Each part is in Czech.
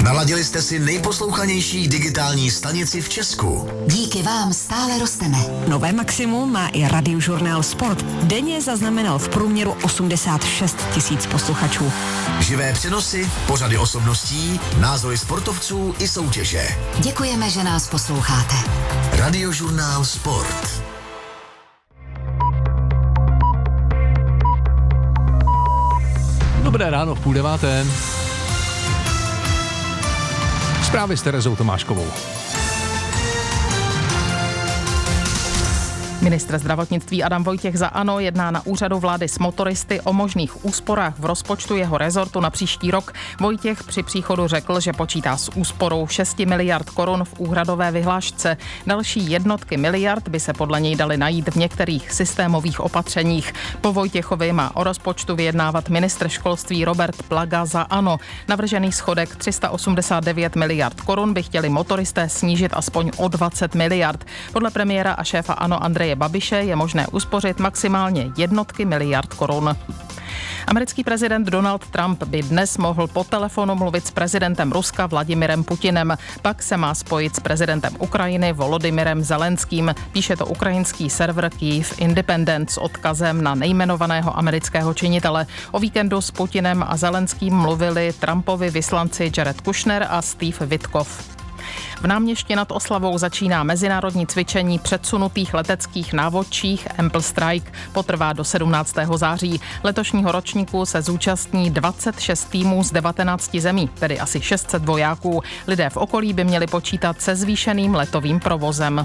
Naladili jste si nejposlouchanější digitální stanici v Česku. Díky vám stále rosteme. Nové maximum má i Radiožurnál Sport. Denně zaznamenal v průměru 86 000 posluchačů. Živé přenosy, pořady osobností, názory sportovců i soutěže. Děkujeme, že nás posloucháte. Radiožurnál Sport. Dobré ráno v 8:30. Zprávy s Terezou Tomáškovou. Ministr zdravotnictví Adam Vojtěch za ANO jedná na úřadu vlády s motoristy o možných úsporách v rozpočtu jeho rezortu na příští rok. Vojtěch při příchodu řekl, že počítá s úsporou 6 miliard korun v úhradové vyhlášce. Další jednotky miliard by se podle něj daly najít v některých systémových opatřeních. Po Vojtěchovi má o rozpočtu vyjednávat ministr školství Robert Plaga za ANO. Navržený schodek 389 miliard korun by chtěli motoristé snížit aspoň o 20 miliard. Podle premiéra a šéfa ANO Andreje Babiše je možné uspořit maximálně jednotky miliard korun. Americký prezident Donald Trump by dnes mohl po telefonu mluvit s prezidentem Ruska Vladimirem Putinem. Pak se má spojit s prezidentem Ukrajiny Volodymyrem Zelenským. Píše to ukrajinský server Kyiv Independent s odkazem na nejmenovaného amerického činitele. O víkendu s Putinem a Zelenským mluvili Trumpovi vyslanci Jared Kushner a Steve Witkoff. V Náměšti nad Oslavou začíná mezinárodní cvičení předsunutých leteckých návodčích Ample Strike. Potrvá do 17. září. Letošního ročníku se zúčastní 26 týmů z 19 zemí, tedy asi 600 vojáků. Lidé v okolí by měli počítat se zvýšeným letovým provozem.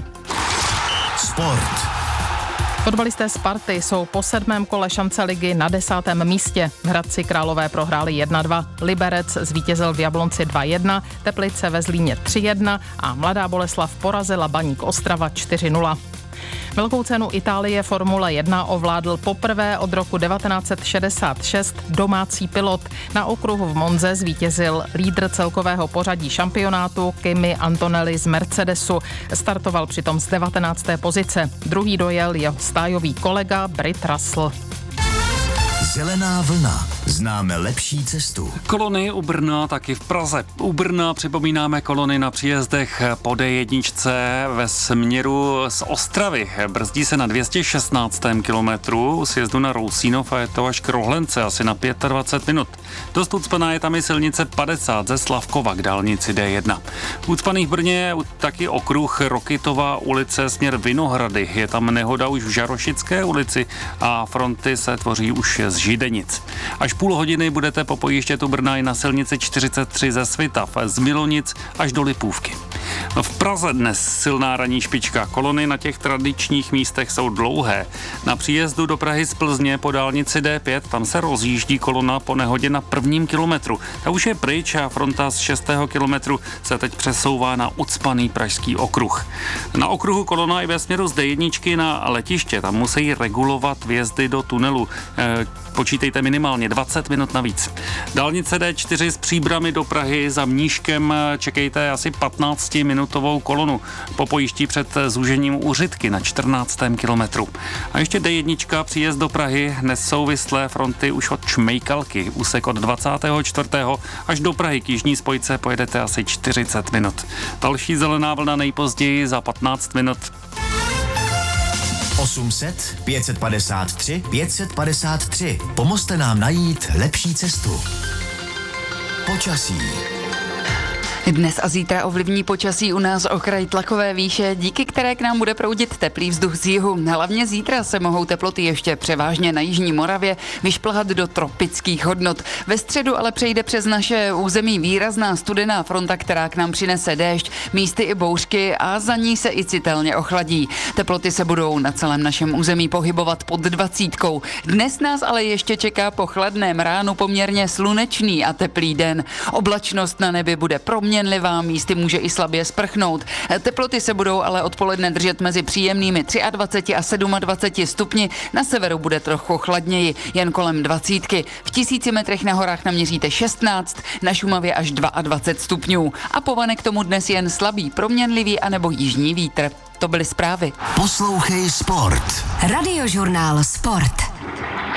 Sport. Fotbalisté Sparty jsou po 7. kole šance ligy na 10. místě. Hradci Králové prohráli 1-2, Liberec zvítězil v Jablonci 2-1, Teplice ve Zlíně 3-1 a Mladá Boleslav porazila Baník Ostrava 4-0. Velkou cenu Itálie Formule 1 ovládl poprvé od roku 1966 domácí pilot. Na okruhu v Monze zvítězil lídr celkového pořadí šampionátu Kimi Antonelli z Mercedesu. Startoval přitom z 19. pozice. Druhý dojel jeho stájový kolega Brit Russell. Zelená vlna. Známe lepší cestu. Kolony u Brna, taky v Praze. U Brna připomínáme kolony na příjezdech po D1 ve směru z Ostravy. Brzdí se na 216. kilometru, u sjezdu na Rousínov a je to až k Rohlence, asi na 25 minut. Dost ucpaná je tam i silnice 50 ze Slavkova k dálnici D1. Ucpaný v Brně je taky okruh Rokytova ulice směr Vinohrady. Je tam nehoda už v Žarošické ulici a fronty se tvoří už z Židenic. Až půl hodiny budete popojíždět u Brna i na silnici 43 ze Svitav, z Milonic až do Lipůvky. V Praze dnes silná ranní špička. Kolony na těch tradičních místech jsou dlouhé. Na příjezdu do Prahy z Plzně po dálnici D5 tam se rozjíždí kolona po nehodě na 1. kilometru. Ta už je pryč a fronta z 6. kilometru se teď přesouvá na ucpaný pražský okruh. Na okruhu kolona i ve směru z D1 na letiště. Tam musí regulovat vjezdy do tunelu. Počítejte minimálně 20 minut navíc. Dálnice D4 z Příbrami do Prahy za Mníškem čekejte asi 15-minutovou kolonu. Popojíždí před zúžením u Řitky na 14. kilometru. A ještě D1 příjezd do Prahy, nesouvislé fronty už od Čmejkalky. Úsek od 24. až do Prahy k jižní spojce pojedete asi 40 minut. Další zelená vlna nejpozději za 15 minut. 800 553 553. Pomozte nám najít lepší cestu. Počasí. Dnes a zítra ovlivní počasí u nás okraj tlakové výše, díky které k nám bude proudit teplý vzduch z jihu. Hlavně zítra se mohou teploty ještě převážně na jižní Moravě vyšplhat do tropických hodnot. Ve středu ale přejde přes naše území výrazná studená fronta, která k nám přinese déšť, místy i bouřky a za ní se i citelně ochladí. Teploty se budou na celém našem území pohybovat pod 20. Dnes nás ale ještě čeká po chladném ránu poměrně slunečný a teplý den. Oblačnost na nebi bude proměnlivá, místy může i slabě sprchnout. Teploty se budou ale odpoledne držet mezi příjemnými 23 a 27 stupni, na severu bude trochu chladněji, jen kolem 20. V 1000 metrech na horách naměříte 16, na Šumavě až 22 stupňů. A povane k tomu dnes jen slabý, proměnlivý anebo jižní vítr. To byly zprávy. Poslouchej Sport. Radiožurnál Sport.